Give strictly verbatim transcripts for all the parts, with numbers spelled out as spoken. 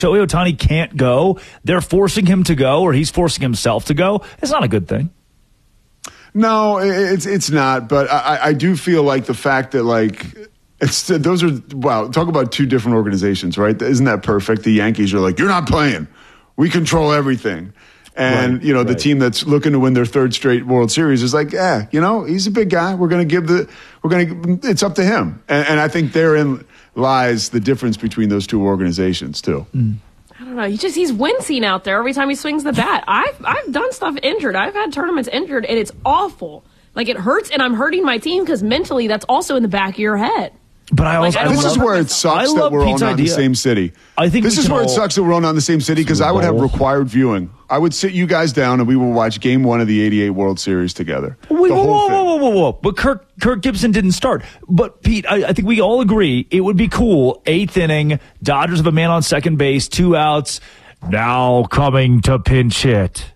Shohei Ohtani can't go, they're forcing him to go, or he's forcing himself to go. It's not a good thing. No, it's it's not. But I, I do feel like the fact that like it's those are wow. Talk about two different organizations, right? Isn't that perfect? The Yankees are like, you're not playing. We control everything. And, right, you know, right. the team that's looking to win their third straight World Series is like, yeah, you know, he's a big guy. We're going to give the, we're going to, it's up to him. And, and I think therein lies the difference between those two organizations, too. Mm. I don't know. He just, he's wincing out there every time he swings the bat. I've, I've done stuff injured. I've had tournaments injured, and it's awful. Like, it hurts, and I'm hurting my team because mentally that's also in the back of your head. But I also, like, I this is where it sucks that we're all not in the same city. I think this is where all, it sucks that we're all not in the same city because I would have required viewing. I would sit you guys down and we will watch Game One of the eighty-eight World Series together. Wait, whoa, whoa, whoa, whoa, whoa, whoa! But Kirk, Kirk Gibson didn't start. But Pete, I, I think we all agree it would be cool. Eighth inning, Dodgers have a man on second base, two outs. Now coming to pinch hit.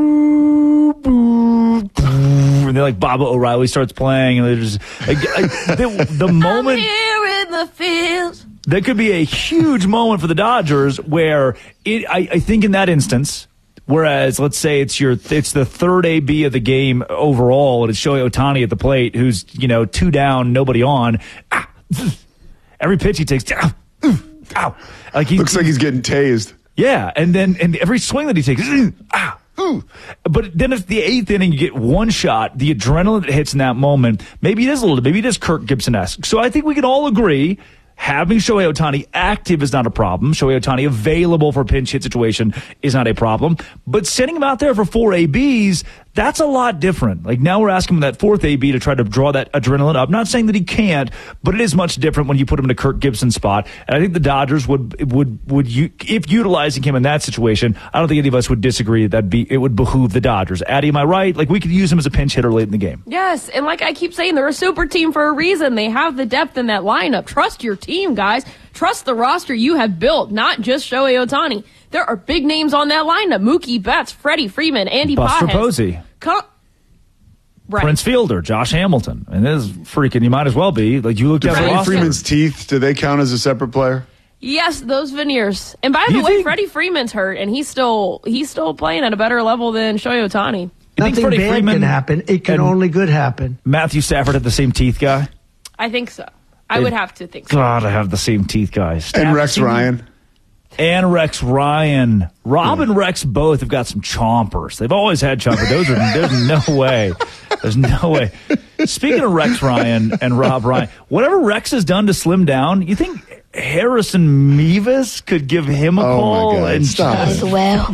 Boo, boo, boo. And then like Baba O'Reilly starts playing, and they're just like, I, the, the moment. I'm here in the field. That could be a huge moment for the Dodgers, where it. I, I think in that instance, whereas let's say it's your it's the third A B of the game overall, and it's Shohei Ohtani at the plate, who's you know two down, nobody on. Ah, every pitch he takes, ow, ow, like he looks like he's getting tased. Yeah, and then and every swing that he takes, ah. But then if the eighth inning you get one shot, the adrenaline that hits in that moment, maybe it is a little, maybe it is Kirk Gibson-esque. So I think we can all agree having Shohei Ohtani active is not a problem. Shohei Ohtani available for a pinch hit situation is not a problem. But sending him out there for four A Bs, that's a lot different. Like now we're asking him that fourth A B to try to draw that adrenaline up. Not saying that he can't, but it is much different when you put him in a Kirk Gibson spot. And I think the Dodgers would would would you if utilizing him in that situation, I don't think any of us would disagree that be it would behoove the Dodgers. Addy, am I right? Like we could use him as a pinch hitter late in the game. Yes, and like I keep saying, they're a super team for a reason. They have the depth in that lineup. Trust your team, guys. Trust the roster you have built, not just Shohei Ohtani. There are big names on that lineup. Mookie Betts, Freddie Freeman, Andy Buster Pages. Posey. Com- right. Prince Fielder, Josh Hamilton. And this is freaking, you might as well be. Like, you look at Freddie Freeman's teeth, do they count as a separate player? Yes, those veneers. And by the way, think? Freddie Freeman's hurt, and he's still he's still playing at a better level than Shohei Ohtani. Nothing bad Freeman can happen. It can only good happen. Matthew Stafford had the same teeth guy? I think so. I it, would have to think so. God, I have the same teeth guy. Stafford, and Rex Ryan. And Rex Ryan. Rob yeah. and Rex both have got some chompers. They've always had chompers. Those are, there's no way. There's no way. Speaking of Rex Ryan and Rob Ryan, whatever Rex has done to slim down, you think Harrison Mevis could give him a oh call? My God. And Stop as well.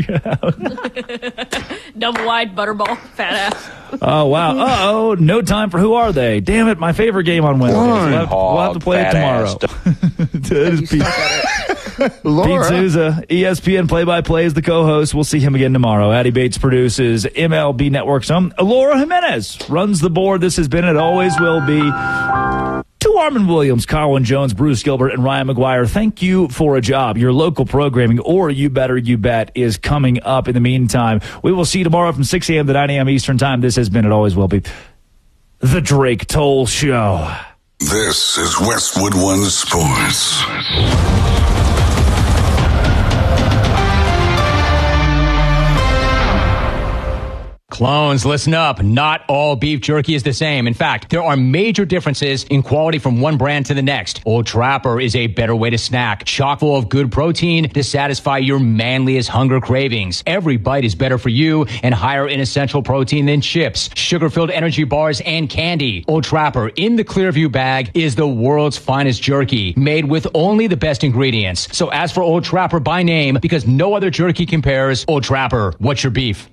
Double wide butterball, fat ass. Oh, wow. Uh-oh, no time for Who Are They? Damn it, my favorite game on Wednesday. We'll have, we'll have to play it tomorrow. That is Pete, Pete Souza, E S P N play-by-play is the co-host. We'll see him again tomorrow. Addy Bates produces M L B Network's own. Laura Jimenez runs the board. This has been and always will be. To Armin Williams, Colin Jones, Bruce Gilbert, and Ryan McGuire, thank you for a job. Your local programming, or You Better You Bet, is coming up. In the meantime, we will see you tomorrow from six a.m. to nine a.m. Eastern Time. This has been, it always will be, The Drake Toll Show. This is Westwood One Sports. Clones, listen up. Not all beef jerky is the same. In fact, there are major differences in quality from one brand to the next. Old Trapper is a better way to snack, chock full of good protein to satisfy your manliest hunger cravings. Every bite is better for you and higher in essential protein than chips, sugar-filled energy bars, and candy. Old Trapper in the Clearview bag is the world's finest jerky, made with only the best ingredients. So ask for Old Trapper by name because no other jerky compares. Old Trapper, what's your beef?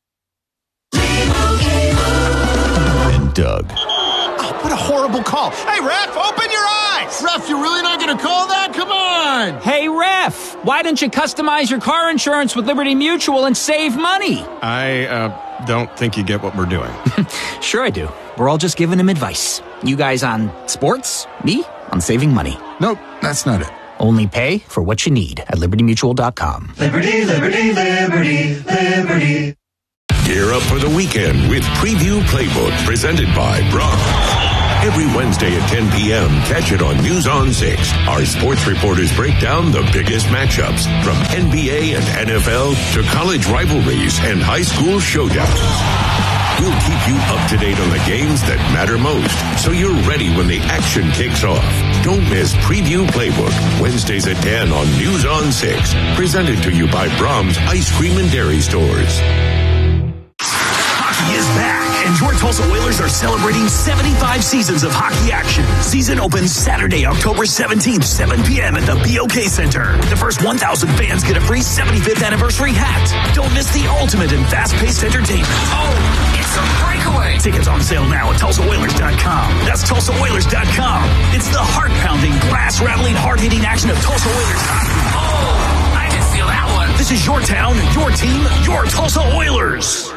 And Doug. Oh, what a horrible call. Hey, ref, open your eyes. Ref, you're really not going to call that? Come on. Hey, ref, why don't you customize your car insurance with Liberty Mutual and save money? I uh, don't think you get what we're doing. Sure I do. We're all just giving him advice. You guys on sports, me on saving money. Nope, that's not it. Only pay for what you need at liberty mutual dot com. Liberty, liberty, liberty, liberty. Gear up for the weekend with Preview Playbook, presented by Braun. Every Wednesday at ten p.m., catch it on News on six. Our sports reporters break down the biggest matchups from N B A and N F L to college rivalries and high school showdowns. We'll keep you up to date on the games that matter most, so you're ready when the action kicks off. Don't miss Preview Playbook, Wednesdays at ten on News on six. Presented to you by Brahms Ice Cream and Dairy Stores. Hockey is back, and your Tulsa Oilers are celebrating seventy-five seasons of hockey action. Season opens Saturday, October seventeenth, seven p.m. at the B O K Center. The first one thousand fans get a free seventy-fifth anniversary hat. Don't miss the ultimate in fast-paced entertainment. Oh, it's a breakaway. Tickets on sale now at Tulsa Oilers dot com. That's Tulsa Oilers dot com. It's the heart-pounding, glass-rattling, hard-hitting action of Tulsa Oilers hockey. Oh, I can feel that one. This is your town, your team, your Tulsa Oilers.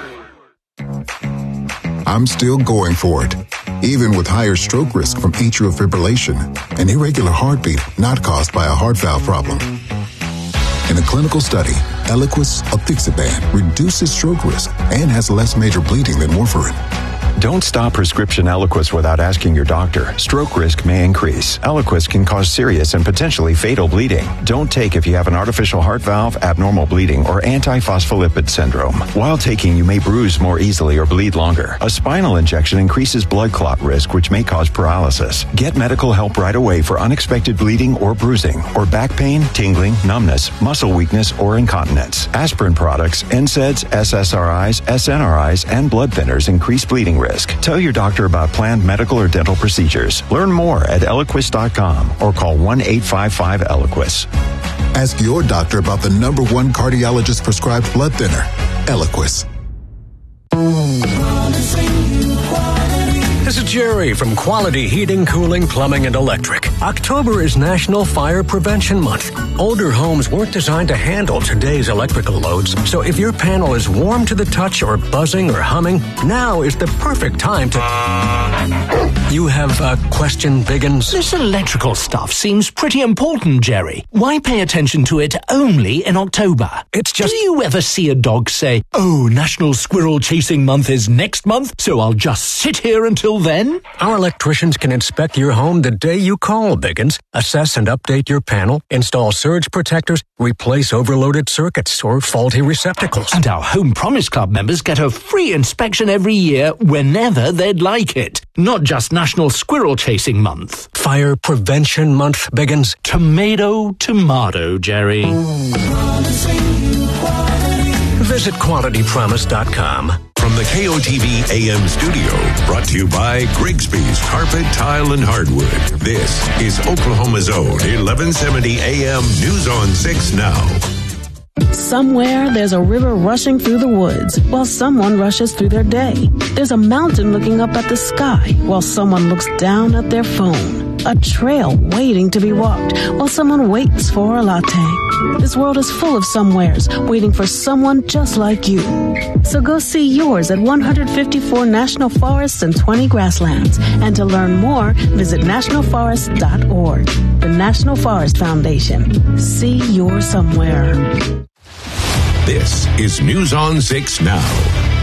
I'm still going for it, even with higher stroke risk from atrial fibrillation, an irregular heartbeat not caused by a heart valve problem. In a clinical study, Eliquis apixaban reduces stroke risk and has less major bleeding than warfarin. Don't stop prescription Eliquis without asking your doctor. Stroke risk may increase. Eliquis can cause serious and potentially fatal bleeding. Don't take if you have an artificial heart valve, abnormal bleeding, or antiphospholipid syndrome. While taking, you may bruise more easily or bleed longer. A spinal injection increases blood clot risk, which may cause paralysis. Get medical help right away for unexpected bleeding or bruising, or back pain, tingling, numbness, muscle weakness, or incontinence. Aspirin products, N SAIDs, S S R Is, S N R Is, and blood thinners increase bleeding risk. Tell your doctor about planned medical or dental procedures. Learn more at Eliquis dot com or call one eight five five Eliquis. Ask your doctor about the number one cardiologist prescribed blood thinner, Eliquis. This is Jerry from Quality Heating, Cooling, Plumbing, and Electric. October is National Fire Prevention Month. Older homes weren't designed to handle today's electrical loads, so if your panel is warm to the touch or buzzing or humming, now is the perfect time to... You have a question, Biggins? This electrical stuff seems pretty important, Jerry. Why pay attention to it only in October? It's just... Do you ever see a dog say, "Oh, National Squirrel Chasing Month is next month, so I'll just sit here until then"? Our electricians can inspect your home the day you call, Biggins, assess and update your panel, install surge protectors, replace overloaded circuits or faulty receptacles. And our Home Promise Club members get a free inspection every year whenever they'd like it. Not just National Squirrel Chasing Month. Fire Prevention Month, Biggins. Tomato, tomato, Jerry. Visit quality promise dot com. From the K O T V A M studio, brought to you by Grigsby's Carpet, Tile, and Hardwood. This is Oklahoma's Own eleven seventy A M News on six Now. Somewhere there's a river rushing through the woods while someone rushes through their day. There's a mountain looking up at the sky while someone looks down at their phone. A trail waiting to be walked while someone waits for a latte. This world is full of somewheres waiting for someone just like you. So go see yours at one hundred fifty-four national forests and twenty grasslands. And to learn more, visit national forest dot org. The National Forest Foundation. See your somewhere. This is News on six Now.